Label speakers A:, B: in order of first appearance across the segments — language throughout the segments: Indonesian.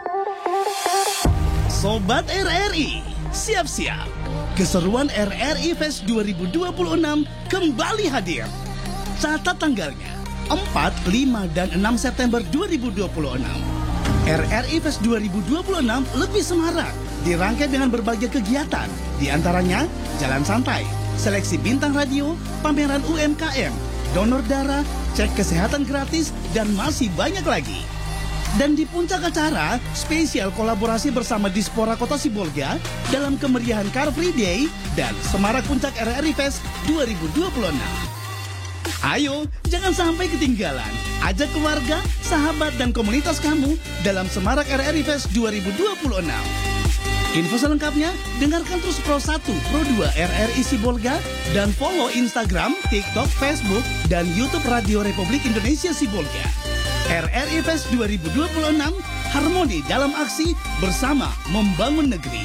A: Sobat RRI, siap-siap. Keseruan RRI Fest 2026 kembali hadir. Catat tanggalnya, 4, 5, dan 6 September 2026. RRI Fest 2026 lebih semarak, dirangkai dengan berbagai kegiatan. Di antaranya, jalan santai, seleksi bintang radio, pameran UMKM, donor darah, cek kesehatan gratis, dan masih banyak lagi. Dan di puncak acara, spesial kolaborasi bersama Dispora Kota Sibolga dalam kemeriahan Car Free Day dan Semarak Puncak RRI Fest 2026. Ayo, jangan sampai ketinggalan. Ajak keluarga, sahabat, dan komunitas kamu dalam Semarak RRI Fest 2026. Info selengkapnya, dengarkan terus Pro 1, Pro 2 RRI Sibolga, dan follow Instagram, TikTok, Facebook, dan YouTube Radio Republik Indonesia Sibolga. RRI Fest 2026, harmoni dalam aksi bersama membangun negeri.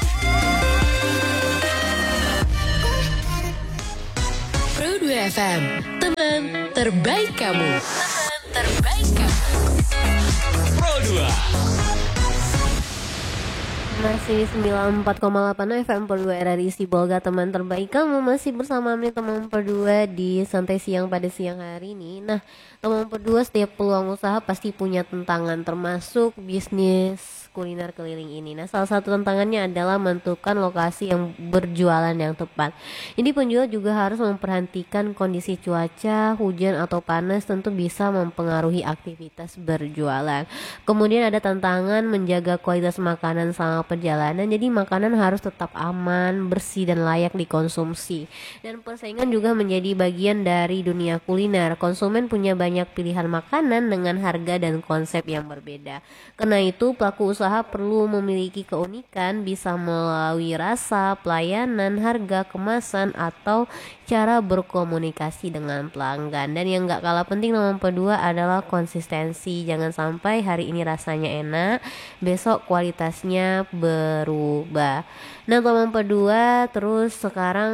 B: Pro 2 FM, teman terbaik kamu. Teman terbaik kamu.
C: Pro 2.
D: Masih 94,8 FM Pro 2 RRI Sibolga, teman terbaik kamu. Masih bersama kami teman Pro 2 di Santai Siang pada siang hari ini. Nah, teman Pro 2, setiap peluang usaha pasti punya tantangan, termasuk bisnis kuliner keliling ini. Nah, salah satu tantangannya adalah menentukan lokasi yang berjualan yang tepat. Jadi penjual juga harus memperhatikan kondisi cuaca, hujan atau panas tentu bisa mempengaruhi aktivitas berjualan. Kemudian ada tantangan menjaga kualitas makanan selama perjalanan. Jadi makanan harus tetap aman, bersih, dan layak dikonsumsi. Dan persaingan juga menjadi bagian dari dunia kuliner. Konsumen punya banyak pilihan makanan dengan harga dan konsep yang berbeda. Karena itu pelaku usaha perlu memiliki keunikan, bisa melalui rasa, pelayanan, harga, kemasan, atau cara berkomunikasi dengan pelanggan. Dan yang gak kalah penting nomor kedua adalah konsistensi. Jangan sampai hari ini rasanya enak, besok kualitasnya berubah. Nah, nomor kedua, terus sekarang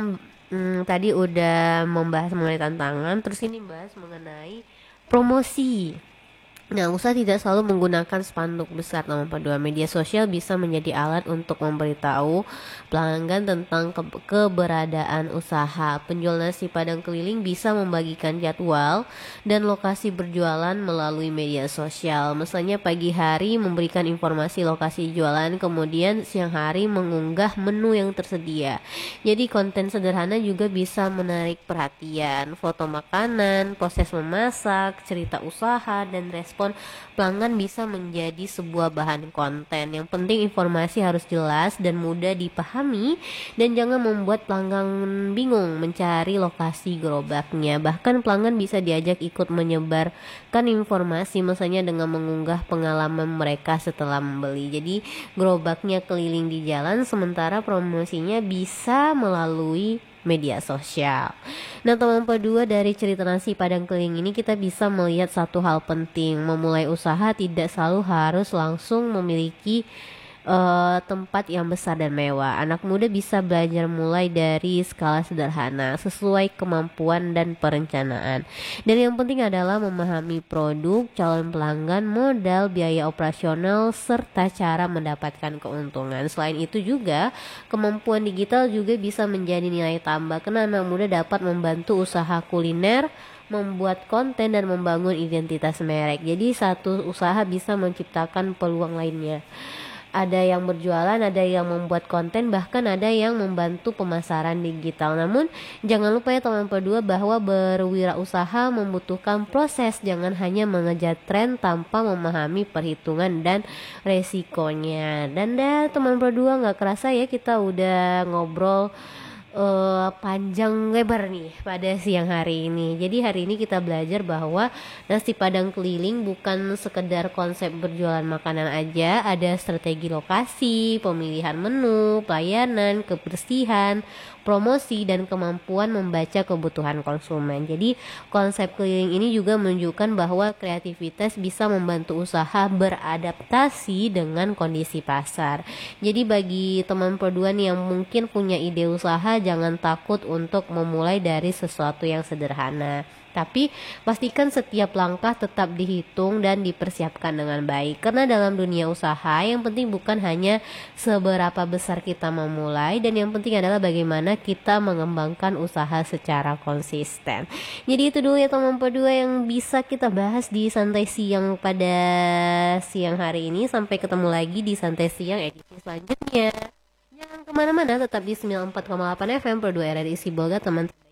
D: tadi udah membahas mengenai tantangan, terus ini bahas mengenai promosi. Nah, usaha tidak selalu menggunakan spanduk besar. Nomor kedua, media sosial bisa menjadi alat untuk memberitahu pelanggan tentang keberadaan usaha. Penjual nasi padang keliling bisa membagikan jadwal dan lokasi berjualan melalui media sosial. Misalnya pagi hari memberikan informasi lokasi jualan, kemudian siang hari mengunggah menu yang tersedia. Jadi konten sederhana juga bisa menarik perhatian. Foto makanan, proses memasak, cerita usaha, dan respon pelanggan bisa menjadi sebuah bahan konten. Yang penting informasi harus jelas dan mudah dipahami, dan jangan membuat pelanggan bingung mencari lokasi gerobaknya. Bahkan pelanggan bisa diajak ikut menyebarkan informasi, misalnya dengan mengunggah pengalaman mereka setelah membeli. Jadi gerobaknya keliling di jalan, sementara promosinya bisa melalui media sosial. Nah, teman kedua, dari cerita nasi padang keliling ini kita bisa melihat satu hal penting. Memulai usaha tidak selalu harus langsung memiliki tempat yang besar dan mewah. Anak muda bisa belajar mulai dari skala sederhana sesuai kemampuan dan perencanaan. Dan yang penting adalah memahami produk, calon pelanggan, modal, biaya operasional, serta cara mendapatkan keuntungan. Selain itu juga kemampuan digital juga bisa menjadi nilai tambah, karena anak muda dapat membantu usaha kuliner, membuat konten, dan membangun identitas merek. Jadi satu usaha bisa menciptakan peluang lainnya. Ada yang berjualan, ada yang membuat konten, bahkan ada yang membantu pemasaran digital. Namun jangan lupa ya teman kedua, bahwa berwirausaha membutuhkan proses. Jangan hanya mengejar tren tanpa memahami perhitungan dan resikonya. Dan teman kedua, gak kerasa ya kita udah ngobrol panjang lebar nih pada siang hari ini. Jadi hari ini kita belajar bahwa nasi padang keliling bukan sekedar konsep berjualan makanan aja. Ada strategi lokasi, pemilihan menu, pelayanan, kebersihan, promosi, dan kemampuan membaca kebutuhan konsumen. Jadi konsep keliling ini juga menunjukkan bahwa kreativitas bisa membantu usaha beradaptasi dengan kondisi pasar. Jadi bagi teman produan yang mungkin punya ide usaha, jangan takut untuk memulai dari sesuatu yang sederhana. Tapi pastikan setiap langkah tetap dihitung dan dipersiapkan dengan baik. Karena dalam dunia usaha yang penting bukan hanya seberapa besar kita memulai, dan yang penting adalah bagaimana kita mengembangkan usaha secara konsisten. Jadi itu dulu ya teman Pedua yang bisa kita bahas di Santai Siang pada siang hari ini. Sampai ketemu lagi di Santai Siang edisi selanjutnya. Jangan kemana-mana, tetap di 94,8 FM Pedua RRI Sibolga teman.